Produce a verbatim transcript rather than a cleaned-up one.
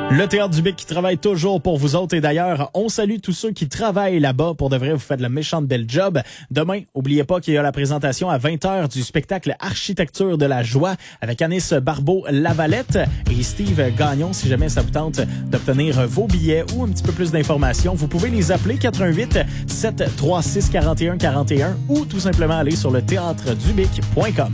Le Théâtre du Bic qui travaille toujours pour vous autres. Et d'ailleurs, on salue tous ceux qui travaillent là-bas. Pour de vrai, vous faites le méchante belle job. Demain, oubliez pas qu'il y a la présentation à vingt heures du spectacle Architecture de la joie avec Anis Barbeau-Lavalette et Steve Gagnon. Si jamais ça vous tente d'obtenir vos billets ou un petit peu plus d'informations, vous pouvez les appeler quatre un huit, sept trois six, quatre un quatre un ou tout simplement aller sur le théâtre du bic point com.